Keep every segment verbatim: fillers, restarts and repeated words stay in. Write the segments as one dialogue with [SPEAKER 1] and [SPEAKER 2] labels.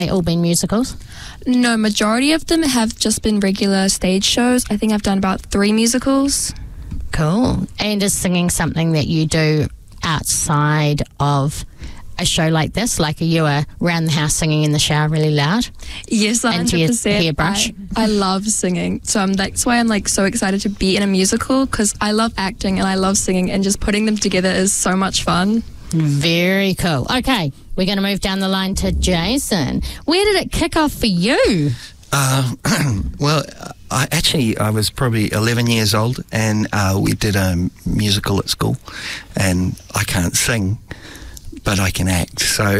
[SPEAKER 1] They all been musicals?
[SPEAKER 2] No, majority of them have just been regular stage shows. I think I've done about three musicals.
[SPEAKER 1] Cool. And is singing something that you do outside of a show like this? Like, are you uh, around the house singing in the shower really loud?
[SPEAKER 2] Yes, one hundred percent.
[SPEAKER 1] Into your hairbrush?
[SPEAKER 2] I, I love singing. So I'm, that's why I'm like so excited to be in a musical, because I love acting and I love singing, and just putting them together is so much fun.
[SPEAKER 1] Very cool. Okay, we're going to move down the line to Jason. Where did it kick off for you?
[SPEAKER 3] Uh, well, I actually, I was probably eleven years old, and uh, we did a musical at school, and I can't sing, but I can act. So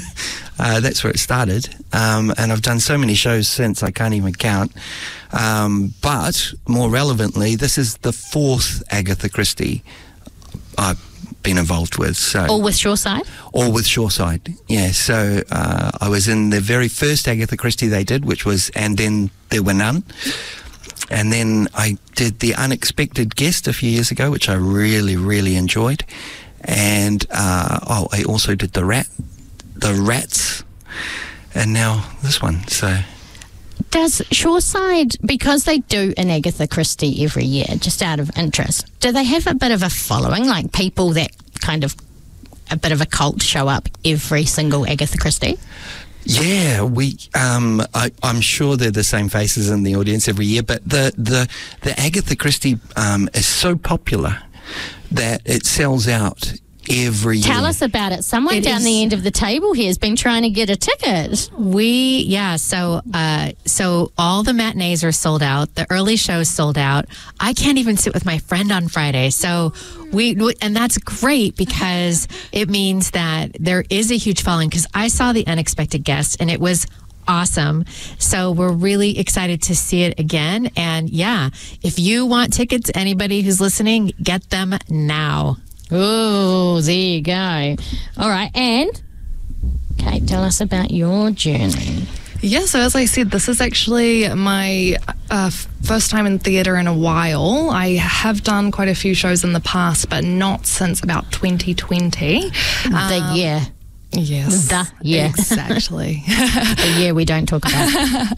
[SPEAKER 3] uh, that's where it started. Um, and I've done so many shows since, I can't even count. Um, but more relevantly, this is the fourth Agatha Christie I've been involved with. So
[SPEAKER 1] All with Shoreside?
[SPEAKER 3] All with Shoreside, yeah. So uh, I was in the very first Agatha Christie they did, which was And Then There Were None. And then I did The Unexpected Guest a few years ago, which I really, really enjoyed. And uh, oh, I also did The Rat, The Rats, and now this one. So
[SPEAKER 1] does Shoreside, because they do an Agatha Christie every year, just out of interest, do they have a bit of a following, like people that kind of, a bit of a cult show up every single Agatha Christie?
[SPEAKER 3] Yeah, we. Um, I, I'm sure they're the same faces in the audience every year, but the the, the Agatha Christie um, is so popular that it sells out every year.
[SPEAKER 1] Tell us about it. Someone
[SPEAKER 4] It
[SPEAKER 1] down
[SPEAKER 4] is-
[SPEAKER 1] the end of the table here has been trying to get a ticket.
[SPEAKER 4] We, yeah, so uh, so all the matinees are sold out. The early show's sold out. I can't even sit with my friend on Friday. So we, we- and that's great because it means that there is a huge following, because I saw The Unexpected Guest and it was awesome. So we're really excited to see it again. And yeah, if you want tickets, anybody who's listening, get them now.
[SPEAKER 1] Oh, there you go. All right, and Kate, tell us about your journey.
[SPEAKER 5] Yeah, so as I said, this is actually my uh, first time in theatre in a while. I have done quite a few shows in the past, but not since about twenty twenty.
[SPEAKER 1] The
[SPEAKER 5] Um,
[SPEAKER 1] year.
[SPEAKER 5] Yes.
[SPEAKER 1] The year.
[SPEAKER 5] Exactly.
[SPEAKER 1] The year we don't talk about.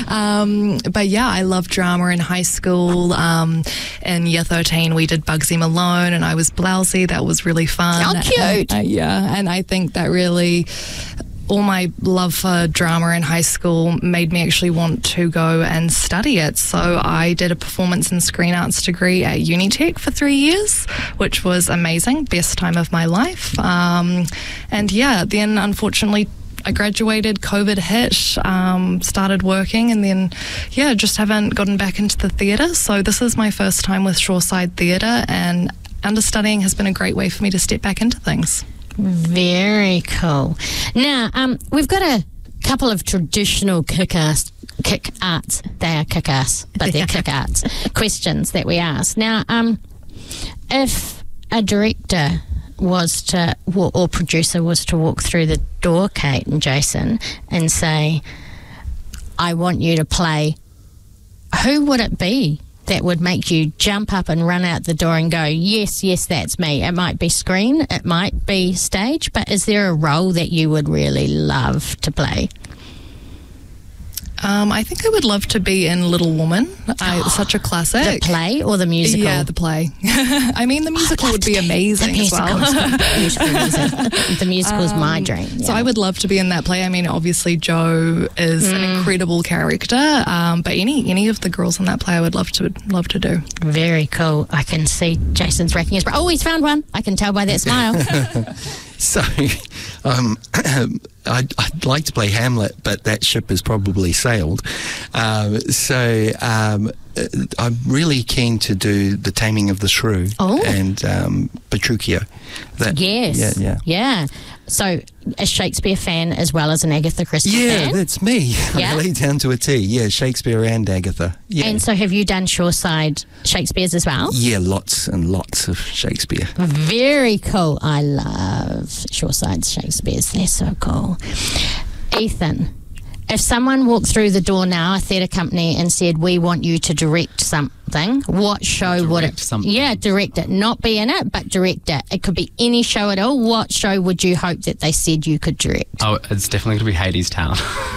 [SPEAKER 5] Um, but yeah, I loved drama in high school. Um, in year thirteen, we did Bugsy Malone, and I was Blousy. That was really fun.
[SPEAKER 1] How cute.
[SPEAKER 5] Uh, yeah, and I think that really, all my love for drama in high school made me actually want to go and study it. So I did a performance and screen arts degree at Unitec for three years, which was amazing. Best time of my life. Um, and yeah, then unfortunately, I graduated, COVID hit, um, started working, and then, yeah, just haven't gotten back into the theatre. So this is my first time with Shoreside Theatre, and understudying has been a great way for me to step back into things.
[SPEAKER 1] Very cool. Now, um, we've got a couple of traditional kick-ass, kick-arts, they are kick-ass, but they're kick-arts, questions that we ask. Now, um, if a director was to, or producer was to walk through the door, Kate and Jason, and say, I want you to play, who would it be that would make you jump up and run out the door and go, yes, yes, that's me? It might be screen, it might be stage, but is there a role that you would really love to play?
[SPEAKER 5] Um, I think I would love to be in Little Woman. I, it's such a classic.
[SPEAKER 1] The play or the musical?
[SPEAKER 5] Yeah, the play. I mean, the musical would be amazing
[SPEAKER 1] the
[SPEAKER 5] as well.
[SPEAKER 1] The musical is, the musical is my dream.
[SPEAKER 5] So
[SPEAKER 1] yeah.
[SPEAKER 5] I would love to be in that play. I mean, obviously Jo is an incredible character, um, but any any of the girls in that play, I would love to love to do.
[SPEAKER 1] Very cool. I can see Jason's racking his brain. Oh, he's found one. I can tell by that smile.
[SPEAKER 3] So, um, I'd, I'd like to play Hamlet, but that ship has probably sailed. Um, so, um, I'm really keen to do The Taming of the Shrew
[SPEAKER 1] Oh.
[SPEAKER 3] and um, Petruchio. That,
[SPEAKER 1] Yes.
[SPEAKER 3] Yeah, yeah.
[SPEAKER 1] Yeah. So, a Shakespeare fan as well as an Agatha Christie
[SPEAKER 3] Yeah,
[SPEAKER 1] fan?
[SPEAKER 3] that's me.
[SPEAKER 1] Yeah?
[SPEAKER 3] Really, down to a T. Yeah, Shakespeare and Agatha. Yeah.
[SPEAKER 1] And so, have you done Shoreside Shakespeare's as well?
[SPEAKER 3] yeah, lots and lots of Shakespeare.
[SPEAKER 1] Very cool. I love Shoreside Shakespeare's. They're so cool. Ethan, if someone walked through the door now, a theatre company, and said, we want you to direct something, what show would it?
[SPEAKER 6] Direct something.
[SPEAKER 1] Yeah, direct it. Not be in it, but direct it. It could be any show at all. What show would you hope that they said you could direct?
[SPEAKER 6] Oh, it's definitely going to be Hades Town.